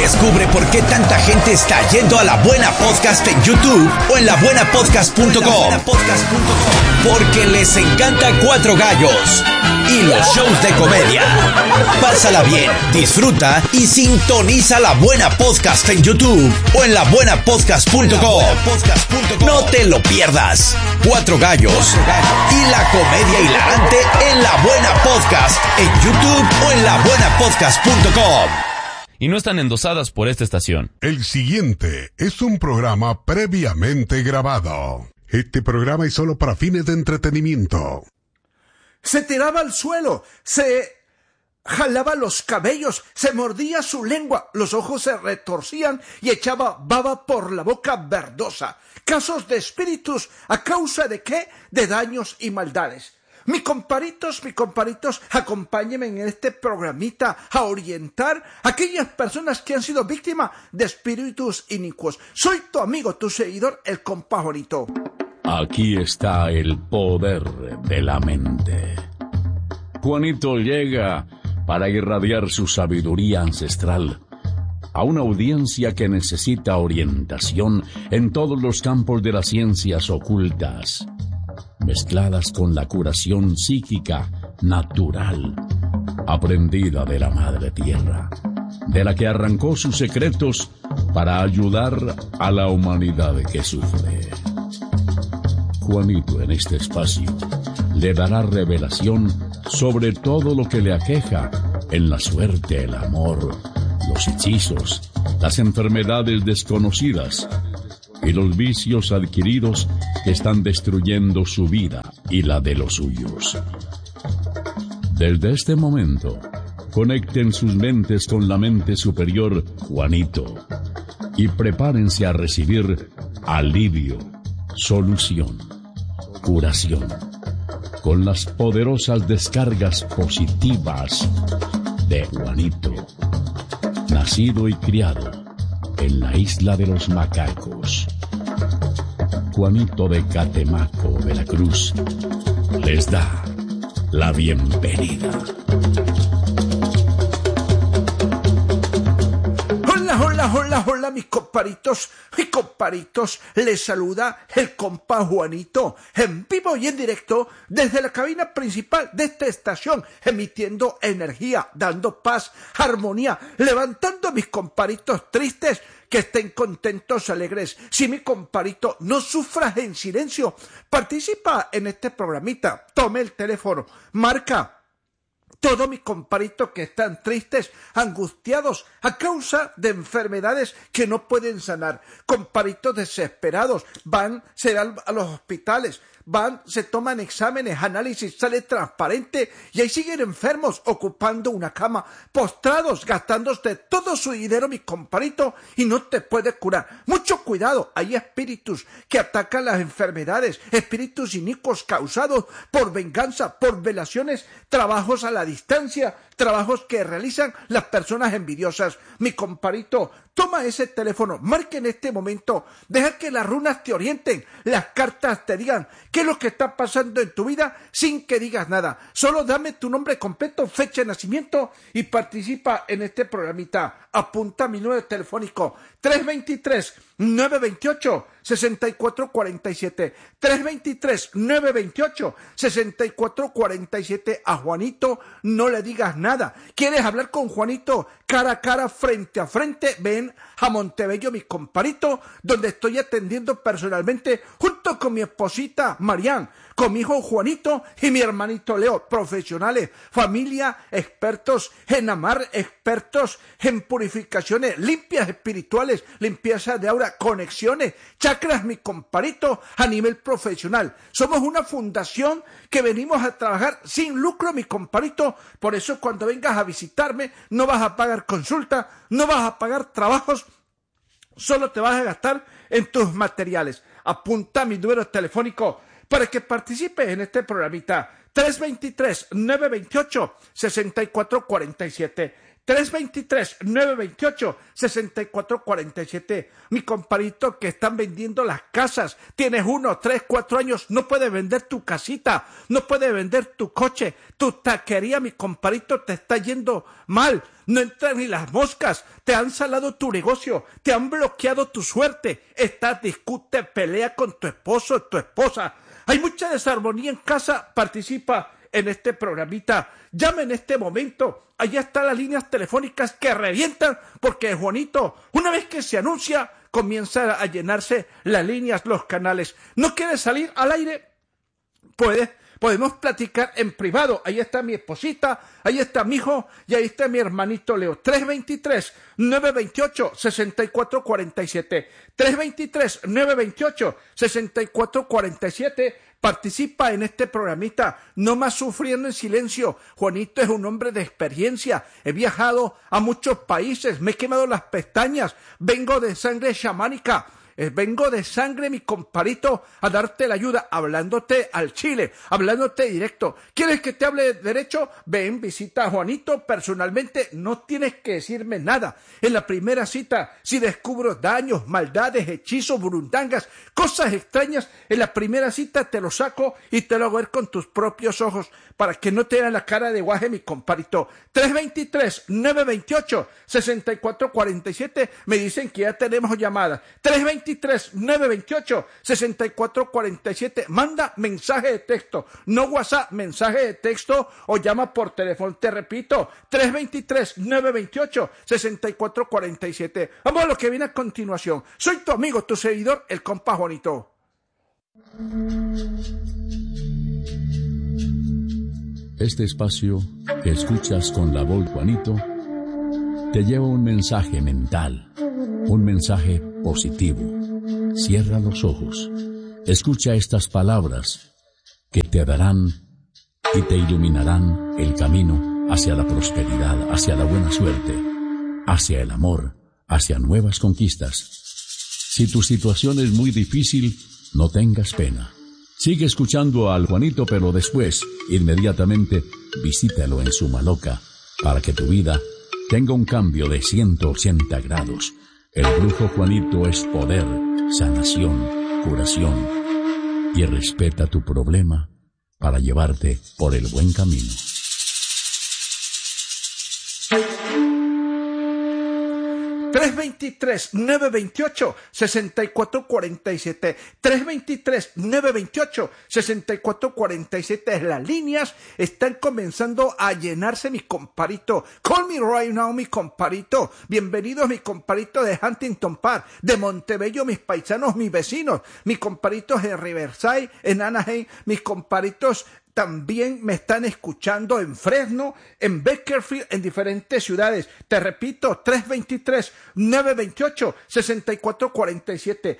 Descubre por qué tanta gente está yendo a La Buena Podcast en YouTube o en labuenapodcast.com. Porque les encanta Cuatro Gallos y los shows de comedia. Pásala bien, disfruta y sintoniza La Buena Podcast en YouTube o en labuenapodcast.com. No te lo pierdas. Cuatro Gallos y la comedia hilarante en La Buena Podcast en YouTube o en labuenapodcast.com. Y no están endosadas por esta estación. El siguiente es un programa previamente grabado. Este programa es solo para fines de entretenimiento. Se tiraba al suelo, se jalaba los cabellos, se mordía su lengua, los ojos se retorcían y echaba baba por la boca verdosa. Casos de espíritus, ¿a causa de qué? De daños y maldades. Mis comparitos, acompáñenme en este programita a orientar a aquellas personas que han sido víctimas de espíritus inicuos. Soy tu amigo, tu seguidor, el compa Juanito. Aquí está el poder de la mente. Juanito llega para irradiar su sabiduría ancestral a una audiencia que necesita orientación en todos los campos de las ciencias ocultas, mezcladas con la curación psíquica natural, aprendida de la Madre Tierra, de la que arrancó sus secretos para ayudar a la humanidad que sufre. Juanito en este espacio le dará revelación sobre todo lo que le aqueja en la suerte, el amor, los hechizos, las enfermedades desconocidas y los vicios adquiridos que están destruyendo su vida y la de los suyos. Desde este momento, conecten sus mentes con la mente superior Juanito y prepárense a recibir alivio, solución, curación, con las poderosas descargas positivas de Juanito, nacido y criado en la isla de los macacos. Juanito de Catemaco, Veracruz, les da la bienvenida. Hola, mis comparitos, les saluda el compa Juanito, en vivo y en directo desde la cabina principal de esta estación, emitiendo energía, dando paz, armonía, levantando a mis comparitos tristes, que estén contentos, alegres. Si mi comparito no sufras en silencio, participa en este programita, tome el teléfono, marca. Todos mis comparitos que están tristes, angustiados a causa de enfermedades que no pueden sanar, comparitos desesperados, se van a los hospitales, se toman exámenes, análisis, sale transparente y ahí siguen enfermos, ocupando una cama, postrados, gastándose todo su dinero, mi comparito, y no te puede curar. Mucho cuidado, hay espíritus que atacan las enfermedades, espíritus inicuos causados por venganza, por velaciones, trabajos a la distancia, trabajos que realizan las personas envidiosas. Mi comparito, toma ese teléfono, marca en este momento, deja que las runas te orienten, las cartas te digan qué es lo que está pasando en tu vida sin que digas nada. Solo dame tu nombre completo, fecha de nacimiento y participa en este programita. Apunta mi número telefónico 323-928-6447. 323-928-6447. A Juanito no le digas nada. ¿Quieres hablar con Juanito cara a cara, frente a frente? Ven a Montebello, mi comparito, donde estoy atendiendo personalmente junto con mi esposita Marián, con mi hijo Juanito y mi hermanito Leo, profesionales, familia, expertos en amar, expertos en purificaciones, limpias espirituales, limpieza de aura, conexiones, chakras, mi comparito, a nivel profesional. Somos una fundación que venimos a trabajar sin lucro, mi comparito. Por eso cuando vengas a visitarme no vas a pagar consulta, no vas a pagar trabajos, solo te vas a gastar en tus materiales. Apunta mi número telefónico para que participes en este programita. 323-928-6447. 323-928-6447. Mi compadrito que están vendiendo las casas. Tienes 1, 3, 4 años. No puedes vender tu casita. No puedes vender tu coche. Tu taquería, mi compadrito, te está yendo mal. No entran ni las moscas. Te han salado tu negocio. Te han bloqueado tu suerte. Estás, discute, pelea con tu esposo o tu esposa. Hay mucha desarmonía en casa. Participa en este programita. Llame en este momento. Allá están las líneas telefónicas que revientan porque Juanito, una vez que se anuncia, comienza a llenarse las líneas, los canales. ¿No quieres salir al aire? Podemos platicar en privado. Ahí está mi esposita, ahí está mi hijo y ahí está mi hermanito Leo. 323-928-6447. 323-928-6447. Participa en este programita. No más sufriendo en silencio. Juanito es un hombre de experiencia. He viajado a muchos países. Me he quemado las pestañas. Vengo de sangre chamánica. Vengo de sangre, mi compadrito, a darte la ayuda, hablándote al chile, hablándote directo. ¿Quieres que te hable derecho? Ven, visita a Juanito personalmente, no tienes que decirme nada. En la primera cita, si descubro daños, maldades, hechizos, burundangas, cosas extrañas, en la primera cita te lo saco y te lo hago ver con tus propios ojos, para que no te vean la cara de guaje, mi compadrito. 323-928-6447, me dicen que ya tenemos llamadas. 323-928-6447. Manda mensaje de texto, no WhatsApp, mensaje de texto o llama por teléfono. Te repito, 323-928-6447. Vamos a lo que viene a continuación. Soy tu amigo, tu seguidor, el compa Juanito. Este espacio que escuchas con la voz Juanito te lleva un mensaje mental, un mensaje positivo. Cierra los ojos, escucha estas palabras que te darán y te iluminarán el camino hacia la prosperidad, hacia la buena suerte, hacia el amor, hacia nuevas conquistas. Si tu situación es muy difícil, no tengas pena. Sigue escuchando al Juanito, pero después, inmediatamente, visítalo en Sumaloca para que tu vida tenga un cambio de 180 grados. El brujo Juanito es poder, sanación, curación, y respeta tu problema para llevarte por el buen camino. 323-928-6447. 323-928-6447. Las líneas están comenzando a llenarse, mi compadrito. Call me right now, mi compadrito. Bienvenidos, mi compadrito de Huntington Park, de Montebello, mis paisanos, mis vecinos, mis compadritos de Riverside, en Anaheim, mis compadritos también me están escuchando en Fresno, en Bakersfield, en diferentes ciudades. Te repito, 323-928-6447.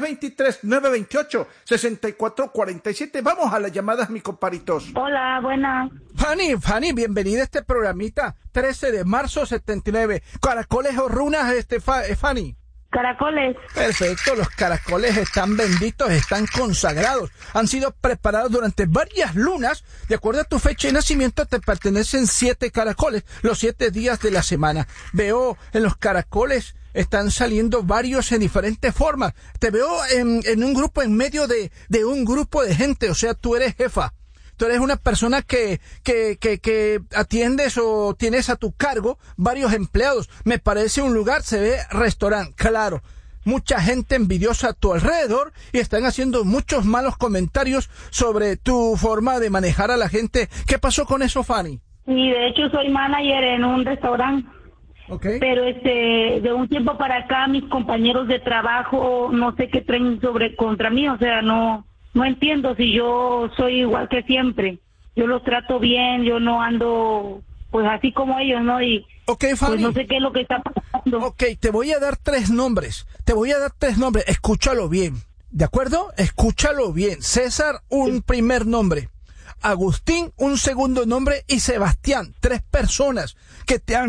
323-928-6447. Vamos a las llamadas, mis comparitos. Hola, buenas. Fanny, bienvenida a este programita. 13 de marzo 79. Caracoles o runas, Fanny. Caracoles. Perfecto, los caracoles están benditos, están consagrados, han sido preparados durante varias lunas. De acuerdo a tu fecha de nacimiento te pertenecen 7 caracoles, los 7 días de la semana. Veo en los caracoles están saliendo varios en diferentes formas. Te veo en un grupo, en medio de un grupo de gente, o sea, tú eres jefa. Tú eres una persona que atiendes o tienes a tu cargo varios empleados. Me parece un lugar, se ve restaurante, claro. Mucha gente envidiosa a tu alrededor y están haciendo muchos malos comentarios sobre tu forma de manejar a la gente. ¿Qué pasó con eso, Fanny? Y de hecho soy manager en un restaurante. Okay. Pero de un tiempo para acá mis compañeros de trabajo no sé qué traen contra mí, o sea, no entiendo si yo soy igual que siempre. Yo los trato bien, yo no ando pues así como ellos, ¿no? Y okay, Fanny, pues no sé qué es lo que está pasando. Okay, te voy a dar 3 nombres. Escúchalo bien, ¿de acuerdo? Escúchalo bien. César, un primer nombre. Agustín, un segundo nombre, y Sebastián, 3 personas que te han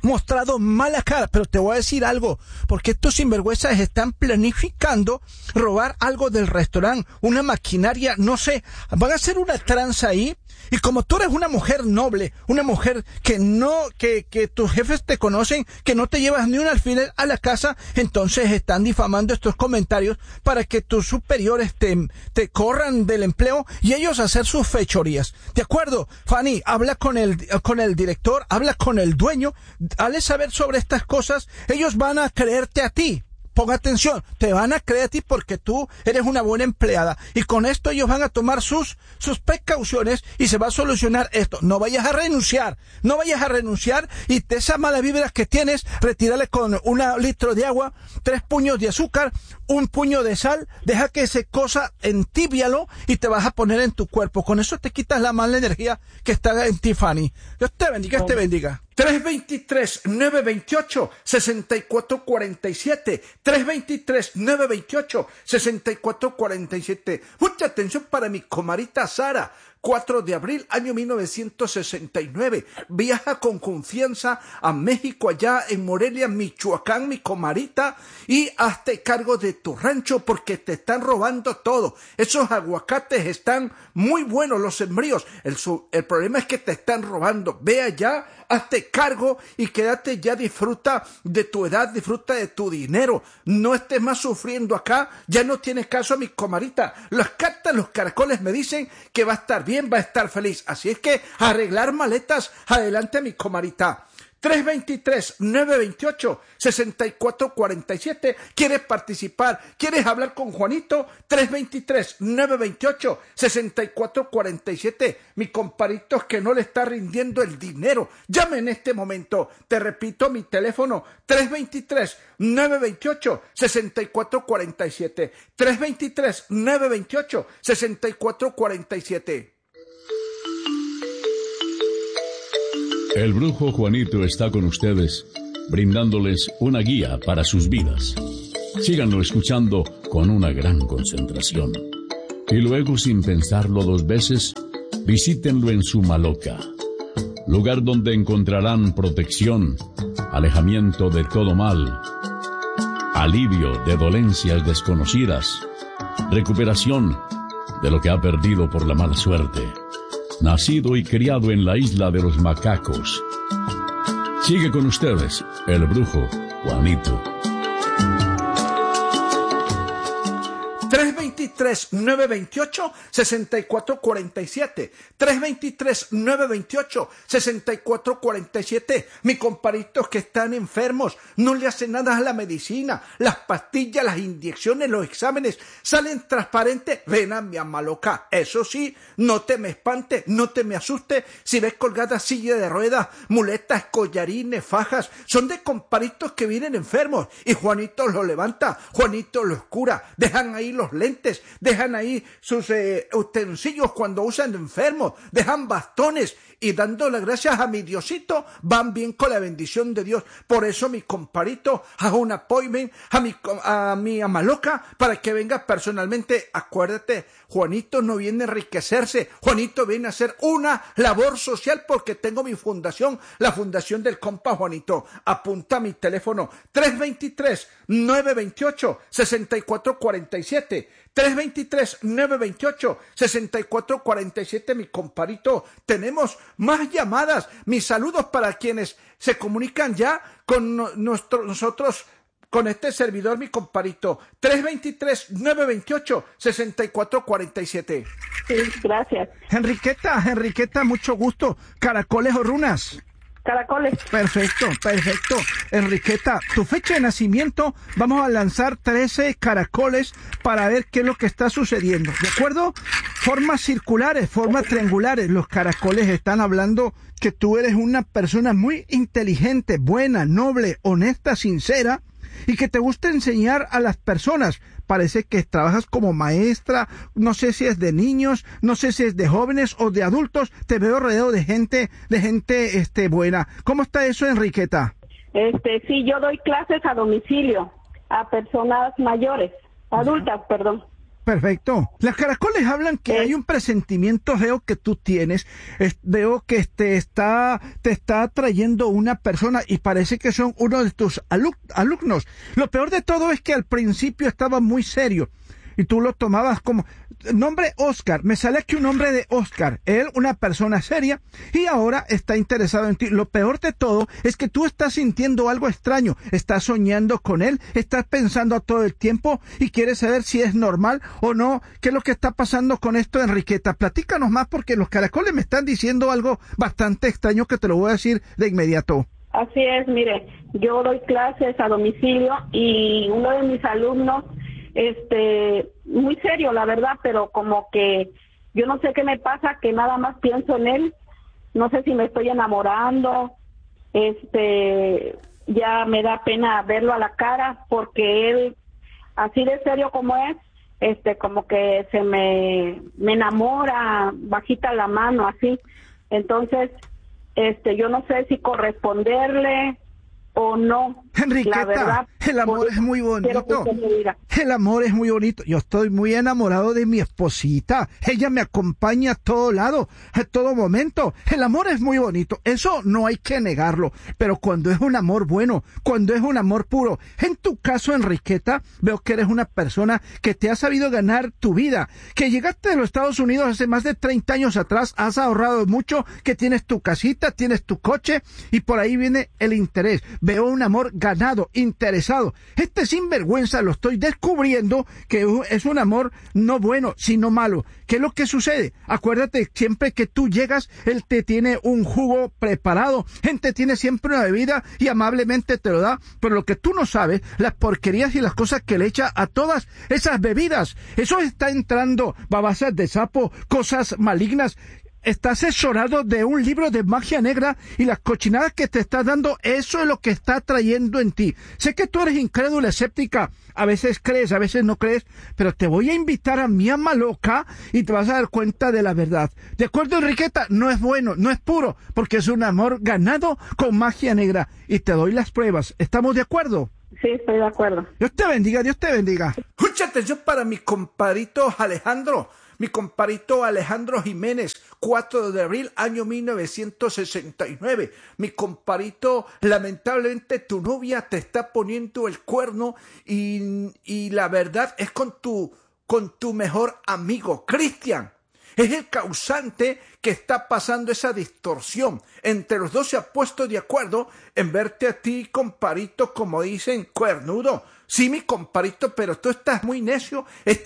mostrado mala cara, pero te voy a decir algo, porque estos sinvergüenzas están planificando robar algo del restaurante, una maquinaria, no sé, van a hacer una tranza ahí. Y como tú eres una mujer noble, una mujer que tus jefes te conocen, que no te llevas ni un alfiler a la casa, entonces están difamando estos comentarios para que tus superiores te corran del empleo y ellos hacer sus fechorías. ¿De acuerdo? Fanny, habla con el director, habla con el dueño, dale saber sobre estas cosas, ellos van a creerte a ti. Ponga atención, te van a creer a ti porque tú eres una buena empleada y con esto ellos van a tomar sus precauciones y se va a solucionar esto. No vayas a renunciar y de esa mala vibra que tienes, retírale con 1 litro de agua, 3 puños de azúcar, 1 puño de sal, deja que se cosa, entíbialo y te vas a poner en tu cuerpo. Con eso te quitas la mala energía que está en ti, Fanny. Dios te bendiga, Dios te bendiga. 323-928-6447. 323-928-6447. Mucha atención para mi comadita Sara. 4 de abril, año 1969. Viaja con confianza a México, allá en Morelia, Michoacán, mi comadita, y hazte cargo de tu rancho porque te están robando todo. Esos aguacates están muy buenos, los sembríos. El problema es que te están robando. Ve allá, hazte cargo y quédate ya, disfruta de tu edad, disfruta de tu dinero. No estés más sufriendo acá, ya no tienes caso, mi comadita. Las cartas, los caracoles me dicen que va a estar bien, va a estar feliz. Así es que arreglar maletas, adelante, mi comadita. 323-928-6447. ¿Quieres participar? ¿Quieres hablar con Juanito? 323-928-6447. Mi compadrito es que no le está rindiendo el dinero. Llame en este momento. Te repito mi teléfono. 323-928-6447. 323-928-6447. El brujo Juanito está con ustedes, brindándoles una guía para sus vidas. Síganlo escuchando con una gran concentración. Y luego, sin pensarlo 2 veces, visítenlo en Sumaloca, lugar donde encontrarán protección, alejamiento de todo mal, alivio de dolencias desconocidas, recuperación de lo que ha perdido por la mala suerte. Nacido y criado en la isla de los macacos. Sigue con ustedes, el brujo Juanito. 323-928-6447. 323-928-6447. Mi comparitos que están enfermos, no le hacen nada a la medicina. Las pastillas, las inyecciones, los exámenes salen transparentes. Ven a mi amaloca. Eso sí, no te me espantes, no te me asustes. Si ves colgada silla de ruedas, muletas, collarines, fajas, son de comparitos que vienen enfermos. Y Juanito los levanta, Juanito los cura. Dejan ahí los lentes, dejan ahí sus utensilios cuando usan enfermos, dejan bastones y dando las gracias a mi Diosito, van bien con la bendición de Dios. Por eso mi comparito, hago un appointment a mi amaloca para que venga personalmente. Acuérdate, Juanito no viene a enriquecerse, Juanito viene a hacer una labor social porque tengo mi fundación, la fundación del compa Juanito. Apunta mi teléfono, 323-928-6447. 323-928-6447, mi comparito. Tenemos más llamadas. Mis saludos para quienes se comunican ya con nosotros, con este servidor, mi comparito. 323-928-6447. Sí, gracias. Enriqueta, mucho gusto. ¿Caracoles o runas? Caracoles. Perfecto. Enriqueta, tu fecha de nacimiento, vamos a lanzar 13 caracoles para ver qué es lo que está sucediendo, ¿de acuerdo? Formas circulares, formas triangulares. Los caracoles están hablando que tú eres una persona muy inteligente, buena, noble, honesta, sincera, y que te gusta enseñar a las personas. Parece que trabajas como maestra, no sé si es de niños, no sé si es de jóvenes o de adultos. Te veo rodeado de gente buena. ¿Cómo está eso, Enriqueta? Sí, yo doy clases a domicilio a personas mayores, adultas, perdón. Perfecto. Las caracoles hablan que hay un presentimiento feo que tú tienes. Veo que te está atrayendo una persona y parece que son uno de tus alumnos. Lo peor de todo es que al principio estaba muy serio y tú lo tomabas como nombre Oscar. Me sale aquí un nombre de Oscar. Él, una persona seria, y ahora está interesado en ti. Lo peor de todo es que tú estás sintiendo algo extraño. Estás soñando con él, estás pensando todo el tiempo y quieres saber si es normal o no. ¿Qué es lo que está pasando con esto, Enriqueta? Platícanos más, porque los caracoles me están diciendo algo bastante extraño que te lo voy a decir de inmediato. Así es, mire, yo doy clases a domicilio y uno de mis alumnos, muy serio, la verdad, pero como que yo no sé qué me pasa, que nada más pienso en él, no sé si me estoy enamorando, ya me da pena verlo a la cara, porque él, así de serio como es, como que se me enamora, bajita la mano, así. Entonces, yo no sé si corresponderle o no. Enriqueta, la verdad, el amor es muy bonito. El amor es muy bonito. Yo estoy muy enamorado de mi esposita. Ella me acompaña a todo lado, a todo momento. El amor es muy bonito. Eso no hay que negarlo. Pero cuando es un amor bueno, cuando es un amor puro. En tu caso, Enriqueta, veo que eres una persona que te ha sabido ganar tu vida. Que llegaste de los Estados Unidos hace más de 30 años atrás. Has ahorrado mucho, que tienes tu casita, tienes tu coche y por ahí viene el interés. Veo un amor ganado, interesado. Este sinvergüenza lo estoy descubriendo que es un amor no bueno, sino malo. ¿Qué es lo que sucede? Acuérdate, siempre que tú llegas, él te tiene un jugo preparado, él te tiene siempre una bebida y amablemente te lo da, pero lo que tú no sabes, las porquerías y las cosas que le echa a todas esas bebidas, eso está entrando babasas de sapo, cosas malignas. Estás asesorado de un libro de magia negra y las cochinadas que te está dando, eso es lo que está trayendo en ti. Sé que tú eres incrédula, escéptica, a veces crees, a veces no crees, pero te voy a invitar a mi ama loca y te vas a dar cuenta de la verdad. ¿De acuerdo, Enriqueta? No es bueno, no es puro, porque es un amor ganado con magia negra y te doy las pruebas. ¿Estamos de acuerdo? Sí, estoy de acuerdo. Dios te bendiga, Dios te bendiga. Mucha atención para mi compadrito Alejandro. Mi compadrito Alejandro Jiménez, 4 de abril, año 1969. Mi compadrito, lamentablemente tu novia te está poniendo el cuerno y la verdad es con tu mejor amigo, Cristian. Es el causante que está pasando esa distorsión. Entre los dos se ha puesto de acuerdo en verte a ti, compadrito, como dicen, cuernudo. Sí, mi compadrito, pero tú estás muy necio.